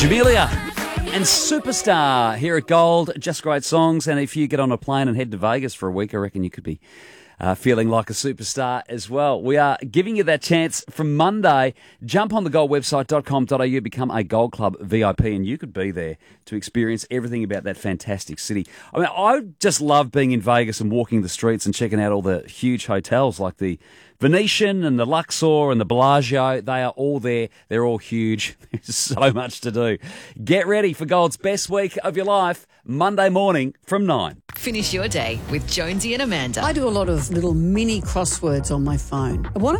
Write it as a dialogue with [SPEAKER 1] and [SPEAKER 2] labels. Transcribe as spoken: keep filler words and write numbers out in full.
[SPEAKER 1] Jamelia and Superstar here at Gold. Just great songs. And if you get on a plane and head to Vegas for a week, I reckon you could be uh, feeling like a superstar as well. We are giving you that chance from Monday. Jump on the gold website dot com dot a u, become a Gold Club V I P, and you could be there to experience everything about that fantastic city. I mean, I just love being in Vegas and walking the streets and checking out all the huge hotels like the Venetian and the Luxor and the Bellagio. They are all there. They're all huge. There's so much to do. Get ready for Gold's best week of your life, Monday morning from nine.
[SPEAKER 2] Finish your day with Jonesy and Amanda.
[SPEAKER 3] I do a lot of little mini crosswords on my phone. One of